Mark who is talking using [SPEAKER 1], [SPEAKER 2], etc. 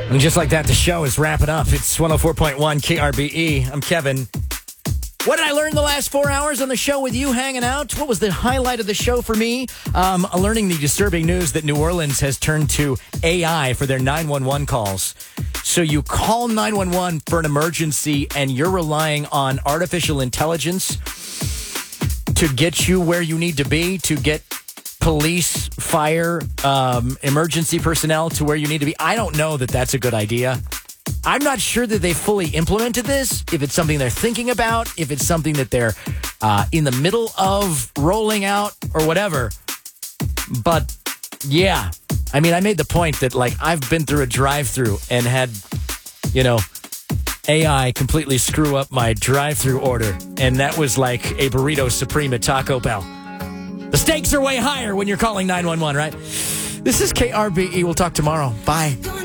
[SPEAKER 1] And just like that, the show is wrapping up. It's 104.1 KRBE. I'm Kevin. What did I learn the last 4 hours on the show with you hanging out? What was the highlight of the show for me? Learning the disturbing news that New Orleans has turned to AI for their 911 calls. So you call 911 for an emergency and you're relying on artificial intelligence to get you where you need to be, to get police, fire, emergency personnel to where you need to be. I don't know that that's a good idea. I'm not sure that they fully implemented this, if it's something they're thinking about, if it's something that they're in the middle of rolling out or whatever. But yeah, I mean, I made the point that like I've been through a drive-through and had, AI completely screw up my drive-through order. And that was like a burrito supreme at Taco Bell. The stakes are way higher when you're calling 911, right? This is KRBE. We'll talk tomorrow. Bye.